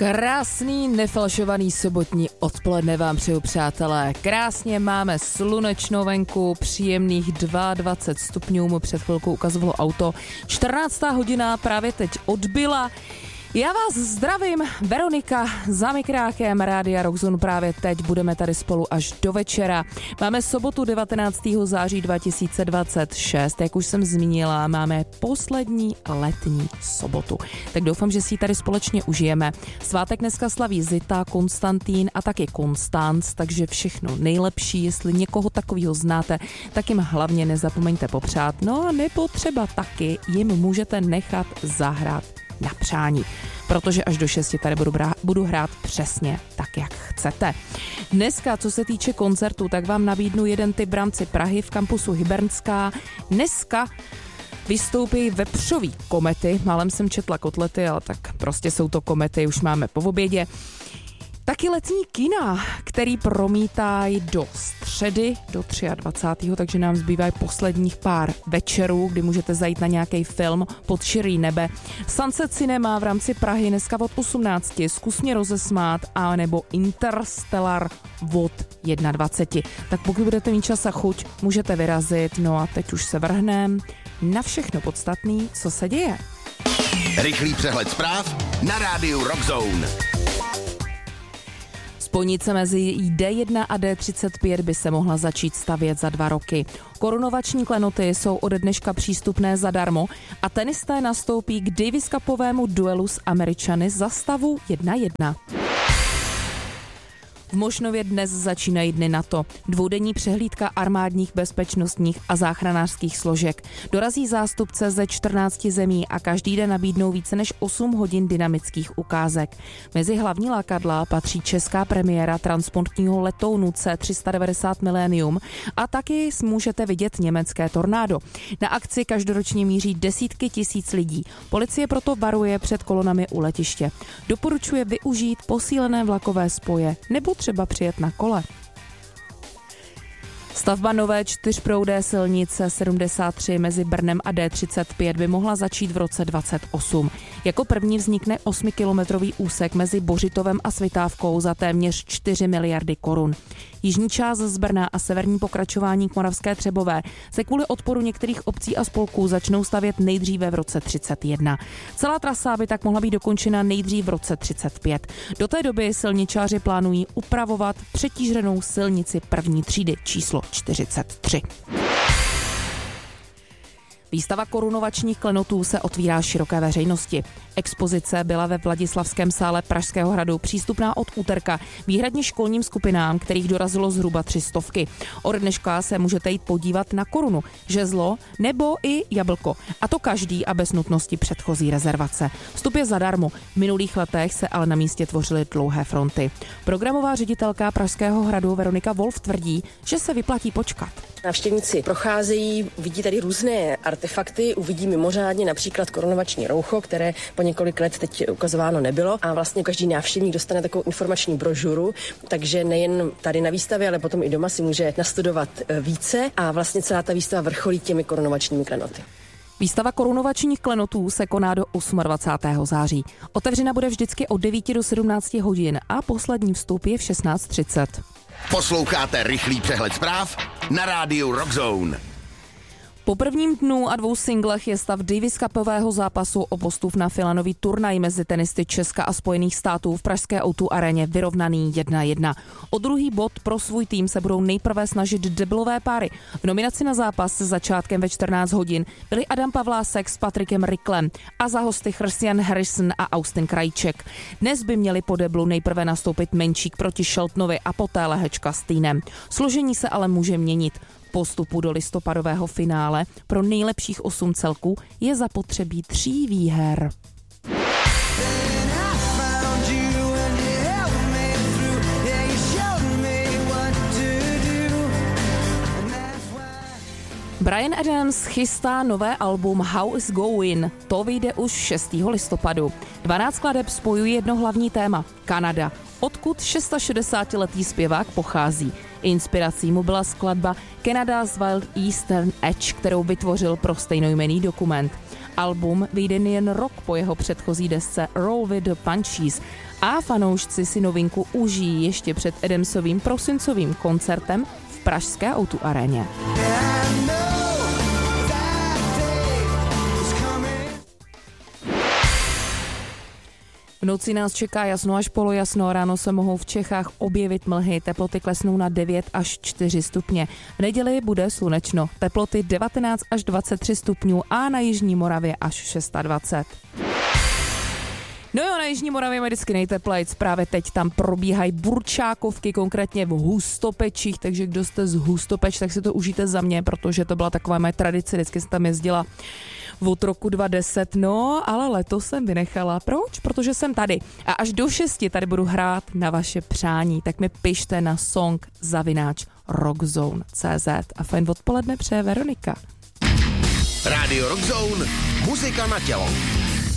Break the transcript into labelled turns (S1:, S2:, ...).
S1: Krásný, nefalšovaný sobotní odpoledne vám přeju, přátelé. Krásně máme slunečno venku, příjemných 22 stupňů mu před chvilkou ukazovalo auto. 14. hodina právě teď odbyla. Já vás zdravím, Veronika za mikrákem Rádia Rockzone právě teď. Budeme tady spolu až do večera. Máme sobotu 19. září 2026. Jak už jsem zmínila, máme poslední letní sobotu. Tak doufám, že si ji tady společně užijeme. Svátek dneska slaví Zita, Konstantín a taky Konstanc, takže všechno nejlepší. Jestli někoho takového znáte, tak jim hlavně nezapomeňte popřát. No a nebo třeba taky jim můžete nechat zahrát na přání, protože až do 6 tady budu hrát přesně tak, jak chcete. Dneska, co se týče koncertu, tak vám nabídnu jeden typ v rámci Prahy v kampusu Hybernská. Dneska vystoupí vepřový komety, málem jsem četla kotlety, ale tak prostě jsou to komety, už máme po obědě. Taky letní kina, který promítají do středy, do 23. Takže nám zbývají posledních pár večerů, kdy můžete zajít na nějaký film pod širý nebe. Sunset Cinema v rámci Prahy dneska od 18. Zkus mě rozesmát, a nebo Interstellar od 21. Tak pokud budete mít čas a chuť, můžete vyrazit. No a teď už se vrhnem na všechno podstatný, co se děje.
S2: Rychlý přehled zpráv na rádiu Rockzone.
S1: Spojnice mezi D1 a D35 by se mohla začít stavět za 2 roky. Korunovační klenoty jsou ode dneška přístupné zadarmo a tenisté nastoupí k Davis Cupovému duelu s Američany za stavu 1-1. V Mošnově dnes začínají dny NATO. Dvoudenní přehlídka armádních, bezpečnostních a záchranářských složek. Dorazí zástupce ze 14 zemí a každý den nabídnou více než 8 hodin dynamických ukázek. Mezi hlavní lákadla patří česká premiéra transportního letounu C390 Millennium a taky můžete vidět německé tornádo. Na akci každoročně míří desítky tisíc lidí. Policie proto varuje před kolonami u letiště. Doporučuje využít posílené vlakové spoje nebo třeba přijet na kole. Stavba nové 4proudé silnice 73 mezi Brnem a D35 by mohla začít v roce 2028. Jako první vznikne 8-kilometrový úsek mezi Bořitovem a Svitávkou za téměř 4 miliardy korun. Jižní část z Brna a severní pokračování k Moravské Třebové se kvůli odporu některých obcí a spolků začnou stavět nejdříve v roce 31. Celá trasa by tak mohla být dokončena nejdřív v roce 35. Do té doby silničáři plánují upravovat přetíženou silnici první třídy číslo 43. Výstava korunovačních klenotů se otvírá široké veřejnosti. Expozice byla ve Vladislavském sále Pražského hradu přístupná od úterka výhradně školním skupinám, kterých dorazilo zhruba 300. Od dneška se můžete jít podívat na korunu, žezlo nebo i jablko. A to každý a bez nutnosti předchozí rezervace. Vstup je zadarmo. V minulých letech se ale na místě tvořily dlouhé fronty. Programová ředitelka Pražského hradu Veronika Wolf tvrdí, že se vyplatí počkat.
S3: Návštěvníci procházejí, vidí tady různé artefakty, uvidí mimořádně například korunovační roucho, které po několik let teď ukazováno nebylo a vlastně každý návštěvník dostane takovou informační brožuru, takže nejen tady na výstavě, ale potom i doma si může nastudovat více a vlastně celá ta výstava vrcholí těmi korunovačními klenoty.
S1: Výstava korunovačních klenotů se koná do 28. září. Otevřena bude vždycky od 9 do 17 hodin a poslední vstup je v 16:30.
S2: Posloucháte rychlý přehled zpráv na rádiu Rockzone.
S1: Po prvním dnu a 2 singlech je stav Davis Cupového zápasu o postup na finálový turnaj mezi tenisty Česka a Spojených států v pražské O2 aréně vyrovnaný 1-1. O druhý bod pro svůj tým se budou nejprve snažit deblové páry. V nominaci na zápas s začátkem ve 14 hodin byli Adam Pavlásek s Patrikem Ricklem a za hosty Christian Harrison a Austin Krajček. Dnes by měli po deblu nejprve nastoupit Menčík proti Sheltonovi a poté Lehečka s Týnem. Složení se ale může měnit. Postupu do listopadového finále pro nejlepších 8 celků je zapotřebí 3 výher. Bryan Adams chystá nové album How Is Going. To vyjde už 6. listopadu. 12 skladeb spojuje jedno hlavní téma – Kanada. Odkud 66letý zpěvák pochází. Inspirací mu byla skladba Canada's Wild Eastern Edge, kterou vytvořil pro stejnojmenný dokument. Album vyjde jen rok po jeho předchozí desce Roll with the Punchies a fanoušci si novinku užijí ještě před Adamsovým prosincovým koncertem v pražské O2 aréně. V noci nás čeká jasno až polojasno, ráno se mohou v Čechách objevit mlhy, teploty klesnou na 9 až 4 stupně. V neděli bude slunečno, teploty 19 až 23 stupňů a na jižní Moravě až 26. No jo, na jižní Moravě je vždycky nejteplejc, právě teď tam probíhají burčákovky, konkrétně v Hustopečích, takže kdo jste z Hustopeč, tak si to užijte za mě, protože to byla taková moje tradice, vždycky jsem tam jezdila od roku 2010, no, ale letos jsem vynechala. Proč? Protože jsem tady. A až do 6 tady budu hrát na vaše přání, tak mi pište na song@rockzone.cz a fajn odpoledne přeje Veronika.
S2: Rádio Rockzone, muzika na tělo.